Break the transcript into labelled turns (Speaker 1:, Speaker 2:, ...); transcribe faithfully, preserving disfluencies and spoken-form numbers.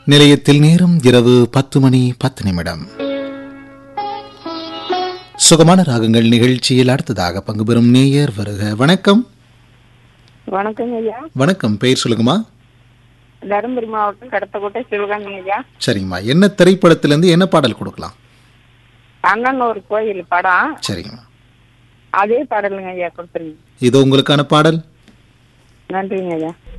Speaker 1: நிலையத்தில் நேரம் இரவு பத்து மணி பத்து நிமிடம். சுகமான ராகங்கள் நிகழ்ச்சியில் அடுத்ததாக பங்கு பெறும் நேயர் வருக. வணக்கம்.
Speaker 2: வணக்கம் ஐயா.
Speaker 1: வணக்கம். பெயர் சொல்லுங்கம்மா.
Speaker 2: தருமபுரி மாவட்டம் கடத்தக்கோட்டை சிவகாமி ஐயா.
Speaker 1: சரிங்கம்மா, என்ன திரைப்படத்திலிருந்து என்ன பாடல் கொடுக்கலாம்?
Speaker 2: அண்ணன் ஒரு கோயில் படம்.
Speaker 1: சரிங்கம்மா,
Speaker 2: அதே பாடலுங்க ஐயா கொடுத்துருங்க.
Speaker 1: இது உங்களுக்கான பாடல்.
Speaker 2: நன்றிங்க ஐயா.